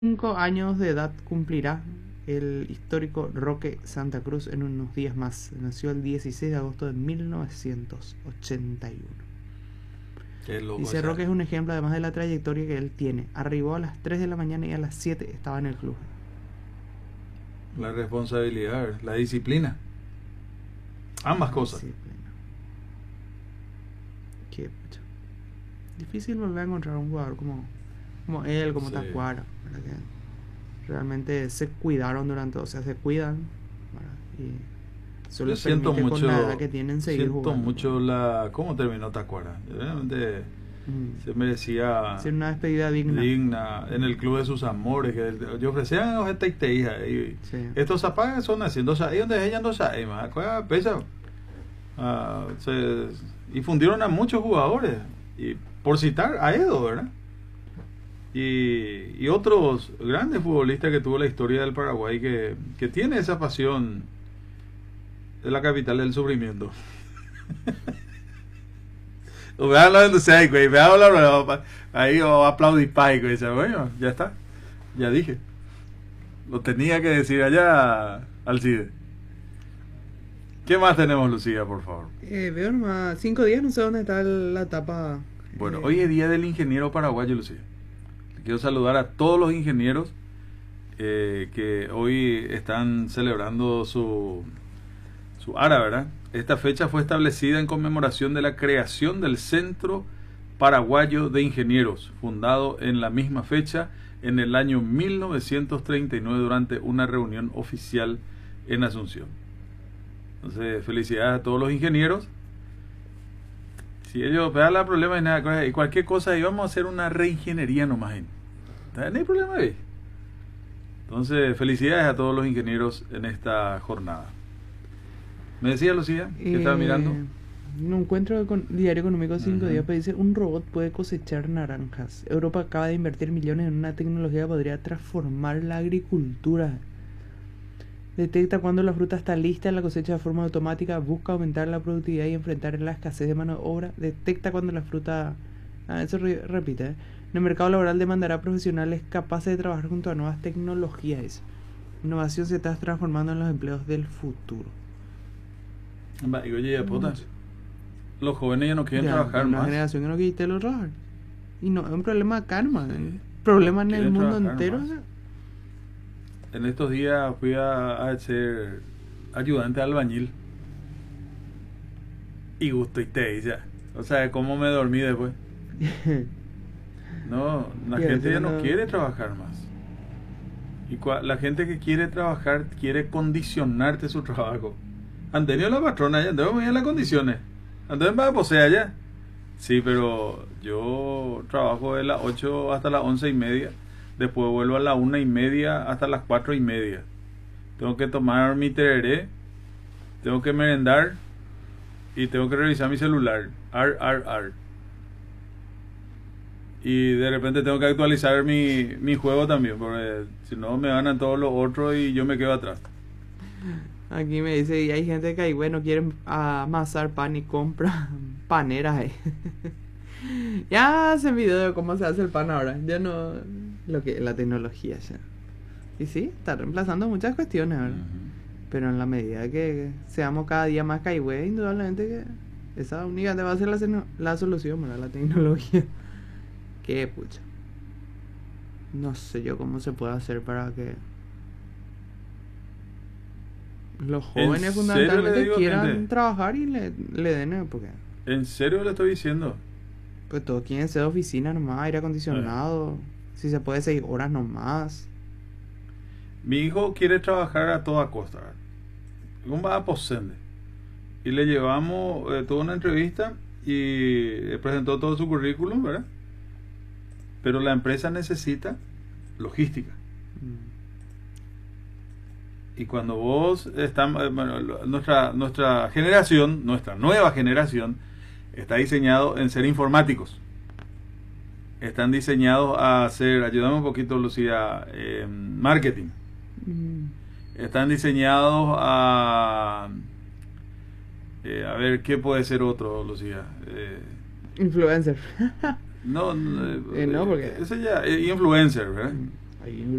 5 años de edad cumplirá el histórico Roque Santa Cruz en unos días más. Nació el 16 de agosto de 1981. Dice Roque es un ejemplo además de la trayectoria que él tiene. Arribó a las 3 de la mañana y a las 7 estaba en el club. La responsabilidad, la disciplina. Ambas cosas. Disciplina. Qué pucha. Difícil volver a encontrar un jugador como él, como Tacuara, ¿verdad? Que realmente se cuidaron durante, o sea, se cuidan, ¿verdad? Y solo siento mucho, con la edad que tienen seguir siento jugando. Mucho cómo terminó Tacuara. Realmente se merecía una despedida digna en el club de sus amores que yo ofrecía a los hija y estos zapatos son haciendo ahí donde ella no sabe más pesa y fundieron a muchos jugadores, y por citar a Edo, ¿verdad? Y otros grandes futbolistas que tuvo la historia del Paraguay, que tiene esa pasión de la capital del sufrimiento. Ahí aplaudí Paico y dice, bueno, ya está, ya dije, lo tenía que decir allá, Alcide. ¿Qué más tenemos, Lucía, por favor? Veo nomás 5 días, no sé dónde está la etapa. Bueno, hoy es día del ingeniero paraguayo, Lucía. Quiero saludar a todos los ingenieros que hoy están celebrando su ARA, ¿verdad? Esta fecha fue establecida en conmemoración de la creación del Centro Paraguayo de Ingenieros, fundado en la misma fecha en el año 1939 durante una reunión oficial en Asunción. Entonces, felicidades a todos los ingenieros. Si ellos vean el problema y nada, y cualquier cosa, y vamos a hacer una reingeniería nomás. No hay problema ahí. Entonces, felicidades a todos los ingenieros en esta jornada. ¿Me decía, Lucía? ¿Qué estaba mirando? Un encuentro con Diario Económico 5 días, pero dice, un robot puede cosechar naranjas. Europa acaba de invertir millones en una tecnología que podría transformar la agricultura. Detecta cuando la fruta está lista en la cosecha de forma automática, busca aumentar la productividad y enfrentar la escasez de mano de obra. Detecta cuando la fruta... eso repite. En el mercado laboral demandará profesionales capaces de trabajar junto a nuevas tecnologías. Innovación se está transformando en los empleos del futuro. Y oye, puta, los jóvenes ya no quieren trabajar más. Una generación que no quiere trabajar. Y no, es un problema acá, nomás. Problema en el mundo entero. En estos días fui a ser ayudante de albañil. Y gusto y te ya. O sea, cómo me dormí después. No, la gente ya no quiere trabajar más. Y la gente que quiere trabajar quiere condicionarte su trabajo. Antonio la patrona ya, debo mirar las condiciones. Antonio va a poseer allá. Sí, pero yo trabajo de las 8 hasta las 11:30. Después vuelvo a las 1:30 hasta las 4:30. Tengo que tomar mi tereré, tengo que merendar y tengo que revisar mi celular. Y de repente tengo que actualizar mi juego también, porque si no me ganan todos los otros y yo me quedo atrás. Aquí me dice, y hay gente que ahí, bueno, quieren amasar pan y compra paneras ahí. Ya hacen video de cómo se hace el pan ahora. Ya no... la tecnología ya. Y sí, está reemplazando muchas cuestiones ahora. Pero en la medida que seamos cada día más caigüe, indudablemente que esa únicamente va a ser la solución, ¿verdad? La tecnología. Qué pucha. No sé yo cómo se puede hacer para que los jóvenes fundamentalmente quieran trabajar y le den, porque... ¿En serio le estoy diciendo? Pues todos quieren ser de oficina nomás, aire acondicionado, si se puede 6 horas nomás. Mi hijo quiere trabajar a toda costa, ¿cómo va a posende? Y le llevamos, tuvo una entrevista y presentó todo su currículum, ¿verdad? Pero la empresa necesita logística. Y cuando vos nuestra generación, nuestra nueva generación, está diseñado en ser informáticos. Están diseñados a hacer, ayúdame un poquito, Lucía, marketing. Están diseñados a ver, ¿qué puede ser otro, Lucía? Influencer. No, no, porque... ese ya, influencer, ¿verdad? ahí en